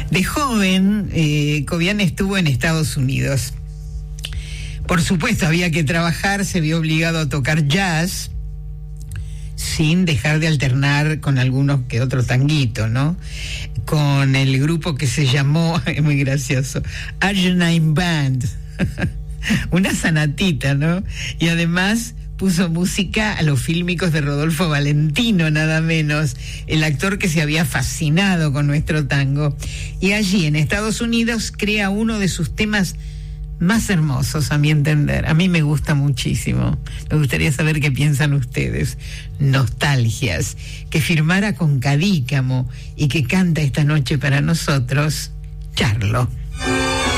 De joven, Cobian estuvo en Estados Unidos. Por supuesto, había que trabajar, se vio obligado a tocar jazz, sin dejar de alternar con algunos que otro tanguito, ¿no? Con el grupo que se llamó, es muy gracioso, Argentine Band, una sanatita, ¿no? Y además puso música a los fílmicos de Rodolfo Valentino, nada menos, el actor que se había fascinado con nuestro tango. Y allí, en Estados Unidos, crea uno de sus temas más hermosos, a mi entender. A mí me gusta muchísimo. Me gustaría saber qué piensan ustedes. Nostalgias, que firmara con Cadícamo y que canta esta noche para nosotros, Charlo.